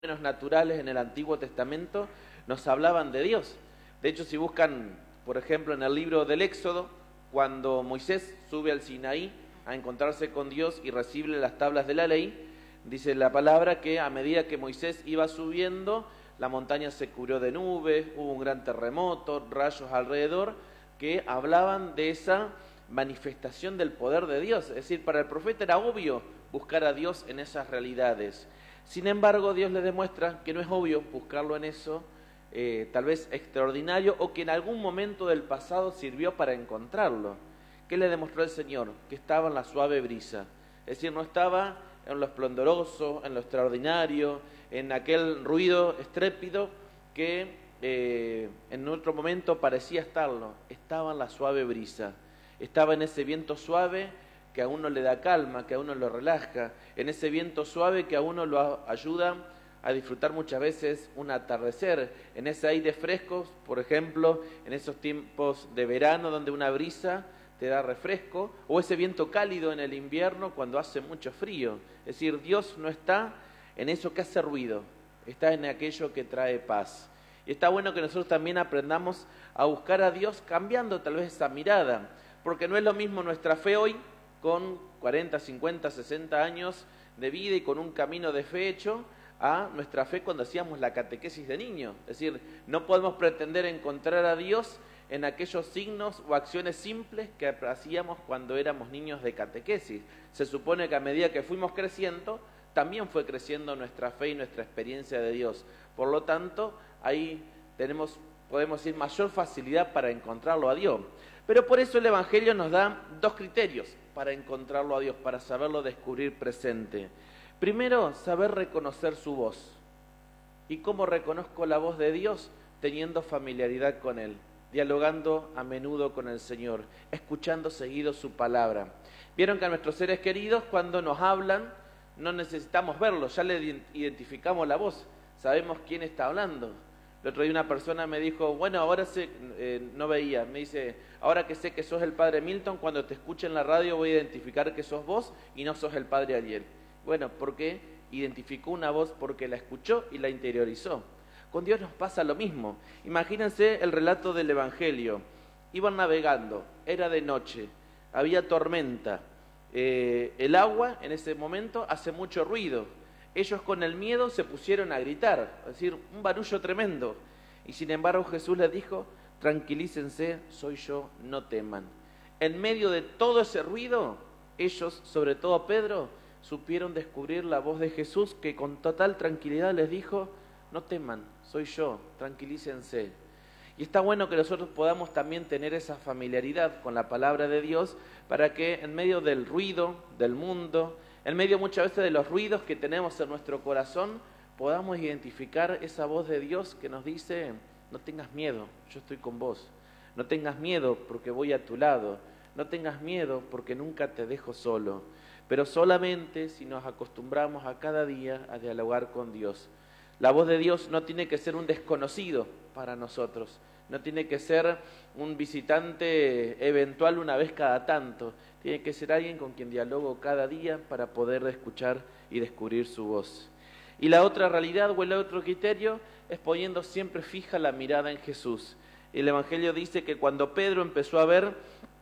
naturales en el Antiguo Testamento nos hablaban de Dios. De hecho, si buscan, por ejemplo, en el libro del Éxodo, cuando Moisés sube al Sinaí a encontrarse con Dios y recibe las tablas de la ley, dice la palabra que a medida que Moisés iba subiendo, la montaña se cubrió de nubes, hubo un gran terremoto, rayos alrededor, que hablaban de esa manifestación del poder de Dios. Es decir, para el profeta era obvio buscar a Dios en esas realidades. Sin embargo, Dios le demuestra que no es obvio buscarlo en eso, tal vez extraordinario, o que en algún momento del pasado sirvió para encontrarlo. ¿Qué le demostró el Señor? Que estaba en la suave brisa. Es decir, no estaba en lo esplendoroso, en lo extraordinario, en aquel ruido estrépido que en otro momento parecía estarlo. Estaba en la suave brisa. Estaba en ese viento suave que a uno le da calma, que a uno lo relaja, en ese viento suave que a uno lo ayuda a disfrutar muchas veces un atardecer, en ese aire fresco, por ejemplo, en esos tiempos de verano donde una brisa te da refresco, o ese viento cálido en el invierno cuando hace mucho frío. Es decir, Dios no está en eso que hace ruido, está en aquello que trae paz. Y está bueno que nosotros también aprendamos a buscar a Dios cambiando tal vez esa mirada, porque no es lo mismo nuestra fe hoy con 40, 50, 60 años de vida y con un camino de fe hecho, a nuestra fe cuando hacíamos la catequesis de niño. Es decir, no podemos pretender encontrar a Dios en aquellos signos o acciones simples que hacíamos cuando éramos niños de catequesis. Se supone que a medida que fuimos creciendo, también fue creciendo nuestra fe y nuestra experiencia de Dios. Por lo tanto, ahí podemos decir, mayor facilidad para encontrarlo a Dios. Pero por eso el Evangelio nos da dos criterios para encontrarlo a Dios, para saberlo descubrir presente. Primero, saber reconocer su voz. ¿Y cómo reconozco la voz de Dios? Teniendo familiaridad con Él, dialogando a menudo con el Señor, escuchando seguido su palabra. Vieron que a nuestros seres queridos, cuando nos hablan, no necesitamos verlos, ya le identificamos la voz, sabemos quién está hablando. El otro día una persona me dijo, bueno, ahora no veía, me dice, ahora que sé que sos el padre Milton, cuando te escuche en la radio voy a identificar que sos vos y no sos el padre Ariel. Bueno, porque identificó una voz porque la escuchó y la interiorizó. Con Dios nos pasa lo mismo. Imagínense el relato del Evangelio. Iban navegando, era de noche, había tormenta. El agua en ese momento hace mucho ruido. Ellos con el miedo se pusieron a gritar, es decir, un barullo tremendo. Y sin embargo Jesús les dijo, tranquilícense, soy yo, no teman. En medio de todo ese ruido, ellos, sobre todo Pedro, supieron descubrir la voz de Jesús que con total tranquilidad les dijo, no teman, soy yo, tranquilícense. Y está bueno que nosotros podamos también tener esa familiaridad con la palabra de Dios para que en medio del ruido del mundo, en medio muchas veces de los ruidos que tenemos en nuestro corazón, podamos identificar esa voz de Dios que nos dice, no tengas miedo, yo estoy con vos. No tengas miedo porque voy a tu lado. No tengas miedo porque nunca te dejo solo. Pero solamente si nos acostumbramos a cada día a dialogar con Dios. La voz de Dios no tiene que ser un desconocido para nosotros. No tiene que ser un visitante eventual una vez cada tanto. Tiene que ser alguien con quien dialogo cada día para poder escuchar y descubrir su voz. Y la otra realidad o el otro criterio es poniendo siempre fija la mirada en Jesús. El Evangelio dice que cuando Pedro empezó a ver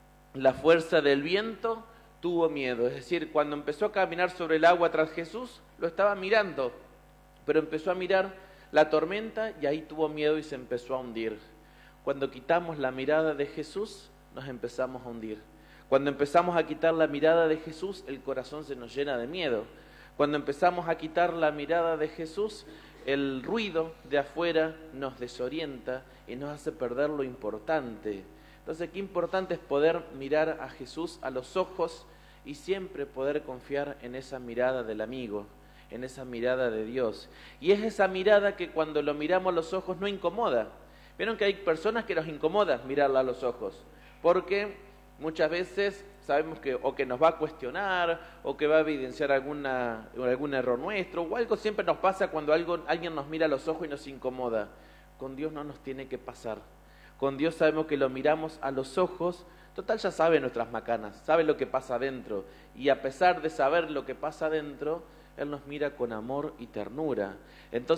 la fuerza del viento, tuvo miedo. Es decir, cuando empezó a caminar sobre el agua tras Jesús, lo estaba mirando, pero empezó a mirar la tormenta y ahí tuvo miedo y se empezó a hundir. Cuando quitamos la mirada de Jesús, nos empezamos a hundir. Cuando empezamos a quitar la mirada de Jesús, el corazón se nos llena de miedo. Cuando empezamos a quitar la mirada de Jesús, el ruido de afuera nos desorienta y nos hace perder lo importante. Entonces, qué importante es poder mirar a Jesús a los ojos y siempre poder confiar en esa mirada del amigo, en esa mirada de Dios. Y es esa mirada que cuando lo miramos a los ojos no incomoda. Vieron que hay personas que nos incomoda mirarla a los ojos, porque muchas veces sabemos que o que nos va a cuestionar, o que va a evidenciar algún error nuestro, o algo siempre nos pasa cuando alguien nos mira a los ojos y nos incomoda. Con Dios no nos tiene que pasar. Con Dios sabemos que lo miramos a los ojos, total ya sabe nuestras macanas, sabe lo que pasa adentro, y a pesar de saber lo que pasa adentro, Él nos mira con amor y ternura. Entonces,